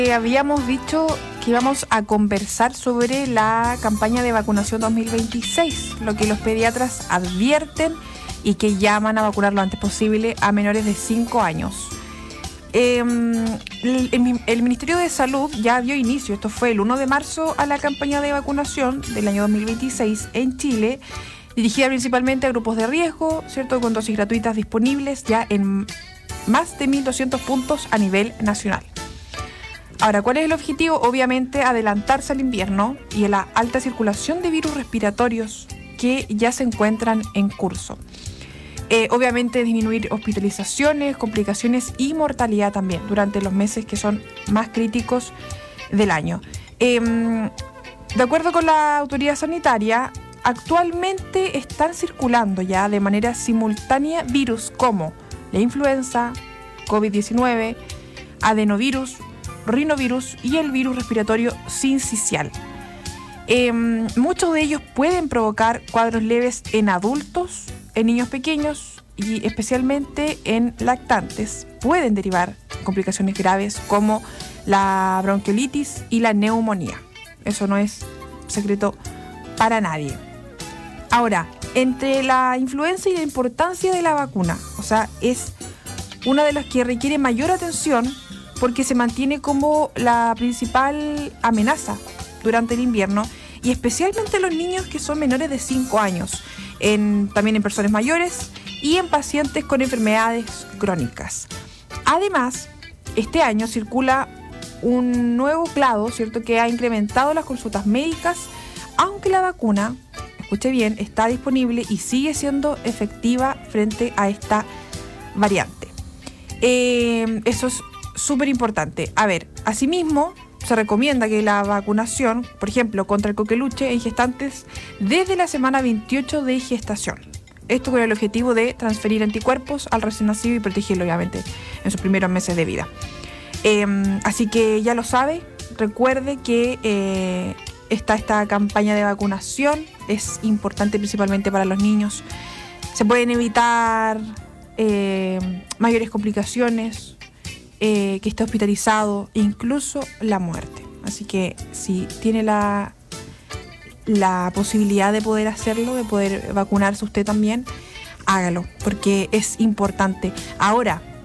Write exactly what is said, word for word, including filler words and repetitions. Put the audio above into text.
Eh, habíamos dicho que íbamos a conversar sobre la campaña de vacunación dos mil veintiséis, lo que los pediatras advierten y que llaman a vacunar lo antes posible a menores de cinco años. Eh, el, el Ministerio de Salud ya dio inicio, esto fue el primero de marzo, a la campaña de vacunación del año dos mil veintiséis en Chile, dirigida principalmente a grupos de riesgo, ¿cierto?, con dosis gratuitas disponibles ya en más de mil doscientos puntos a nivel nacional. Ahora, ¿cuál es el objetivo? Obviamente, adelantarse al invierno y a la alta circulación de virus respiratorios que ya se encuentran en curso. Eh, obviamente, disminuir hospitalizaciones, complicaciones y mortalidad también durante los meses que son más críticos del año. Eh, de acuerdo con la autoridad sanitaria, actualmente están circulando ya de manera simultánea virus como la influenza, covid diecinueve, adenovirus, rinovirus y el virus respiratorio sincicial. Eh, muchos de ellos pueden provocar cuadros leves en adultos, en niños pequeños y especialmente en lactantes. Pueden derivar complicaciones graves como la bronquiolitis y la neumonía. Eso no es secreto para nadie. Ahora, entre la influenza y la importancia de la vacuna, o sea, es una de las que requiere mayor atención porque se mantiene como la principal amenaza durante el invierno y especialmente los niños que son menores de cinco años, en, también en personas mayores y en pacientes con enfermedades crónicas. Además, este año circula un nuevo clado, ¿cierto?, que ha incrementado las consultas médicas, aunque la vacuna, escuche bien, está disponible y sigue siendo efectiva frente a esta variante. Eh, eso es súper importante. A ver, asimismo, se recomienda que la vacunación, por ejemplo, contra el coqueluche en gestantes desde la semana veintiocho de gestación. Esto con el objetivo de transferir anticuerpos al recién nacido y protegerlo, obviamente, en sus primeros meses de vida. Eh, así que ya lo sabe, recuerde que eh, está esta campaña de vacunación, es importante principalmente para los niños. Se pueden evitar eh, mayores complicaciones, Eh, que esté hospitalizado, incluso la muerte. Así que si tiene la, la posibilidad de poder hacerlo, de poder vacunarse usted también, hágalo, porque es importante. Ahora,